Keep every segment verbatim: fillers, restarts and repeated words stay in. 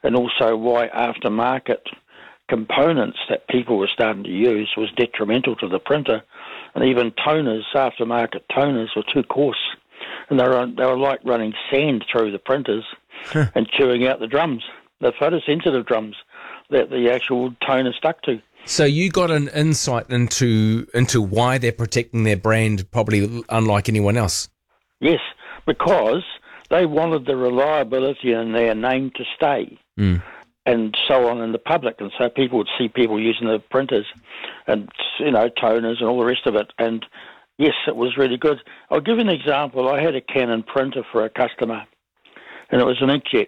and also why aftermarket components that people were starting to use was detrimental to the printer, and even toners, aftermarket toners, were too coarse, and they were they were like running sand through the printers and chewing out the drums, the photosensitive drums that the actual toner stuck to. So you got an insight into into why they're protecting their brand, probably unlike anyone else. Yes, because they wanted the reliability in their name to stay. Mm. And so on in the public, and so people would see people using the printers and, you know, toners and all the rest of it, and yes, it was really good. I'll give you an example. I had a Canon printer for a customer, and it was an inkjet,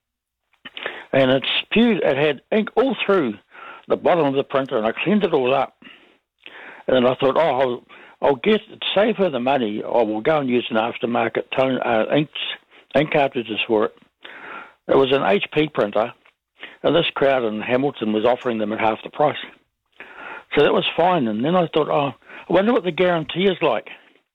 and it spewed, it had ink all through the bottom of the printer, and I cleaned it all up, and then I thought, oh, I'll, I'll get, save her the money, I will go and use an aftermarket tone, uh, inks, ink cartridges for it. It was an H P printer, and this crowd in Hamilton was offering them at half the price. So that was fine. And then I thought, oh, I wonder what the guarantee is like.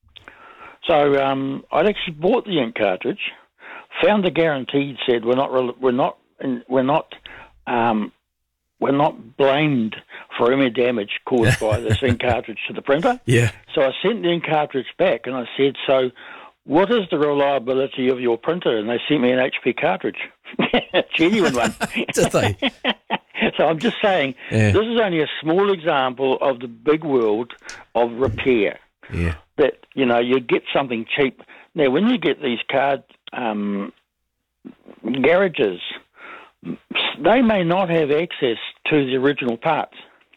So um, I'd actually bought the ink cartridge, found the guarantee, said we're not we're not we're not um, we're not blamed for any damage caused by this ink cartridge to the printer. Yeah. So I sent the ink cartridge back, and I said, so what is the reliability of your printer? And they sent me an H P cartridge, a genuine one. Did they? So I'm just saying, yeah. This is only a small example of the big world of repair. Yeah. That, you know, you get something cheap. Now, when you get these car um, garages, they may not have access to the original parts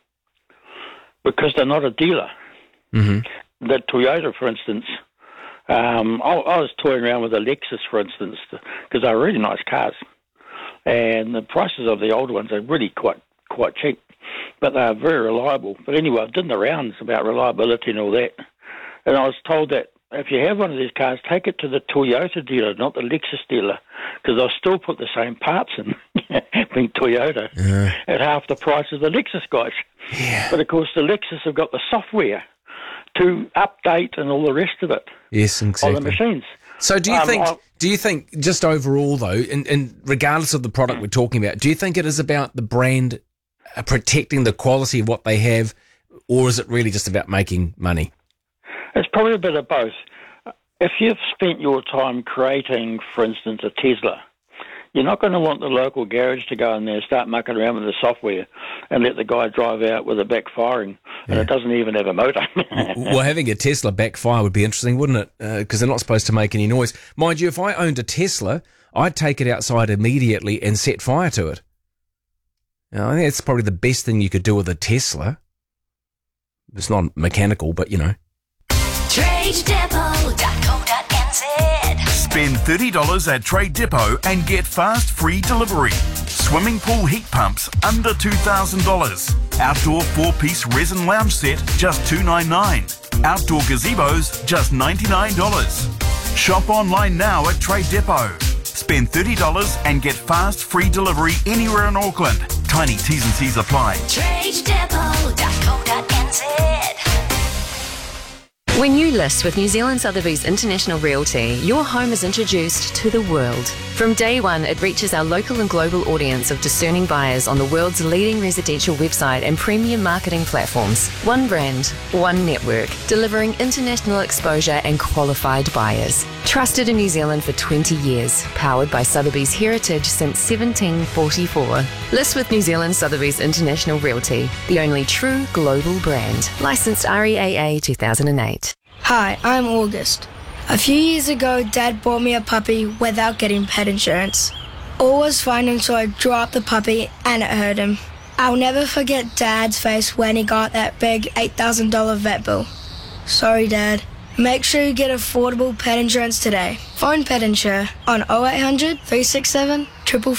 because they're not a dealer. Mm-hmm. The Toyota, for instance, Um, I, I was toying around with a Lexus, for instance, because they're really nice cars, and the prices of the older ones are really quite quite cheap, but they're very reliable. But anyway, I did the rounds about reliability and all that, and I was told that if you have one of these cars, take it to the Toyota dealer, not the Lexus dealer, because they'll still put the same parts in, being Toyota, yeah. at half the price of the Lexus guys. Yeah. But of course, the Lexus have got the software to update and all the rest of it. Yes, exactly. On the machines. So do you um, think, I, do you think just overall though, and, and regardless of the product we're talking about, do you think it is about the brand uh, protecting the quality of what they have, or is it really just about making money? It's probably a bit of both. If you've spent your time creating, for instance, a Tesla, you're not going to want the local garage to go in there and start mucking around with the software and let the guy drive out with it backfiring, and yeah. it doesn't even have a motor. Well, having a Tesla backfire would be interesting, wouldn't it? Because uh, they're not supposed to make any noise. Mind you, if I owned a Tesla, I'd take it outside immediately and set fire to it. You know, I think it's probably the best thing you could do with a Tesla. It's not mechanical, but you know. trade depot dot co dot n z. Spend thirty dollars at Trade Depot and get fast free delivery. Swimming pool heat pumps under two thousand dollars. Outdoor four-piece resin lounge set just two hundred ninety-nine dollars. Outdoor gazebos just ninety-nine dollars. Shop online now at Trade Depot. Spend thirty dollars and get fast free delivery anywhere in Auckland. Tiny T's and C's apply. trade depot dot co dot n z. When you list with New Zealand Sotheby's International Realty, your home is introduced to the world. From day one, it reaches our local and global audience of discerning buyers on the world's leading residential website and premium marketing platforms. One brand, one network, delivering international exposure and qualified buyers. Trusted in New Zealand for twenty years, powered by Sotheby's heritage since seventeen forty-four. List with New Zealand Sotheby's International Realty, the only true global brand. Licensed R E A A two thousand eight. Hi, I'm August. A few years ago, Dad bought me a puppy without getting pet insurance. All was fine until I drew up the puppy and it hurt him. I'll never forget Dad's face when he got that big eight thousand dollars vet bill. Sorry, Dad. Make sure you get affordable pet insurance today. Phone Pet Insure on oh eight hundred, three six seven, four four four.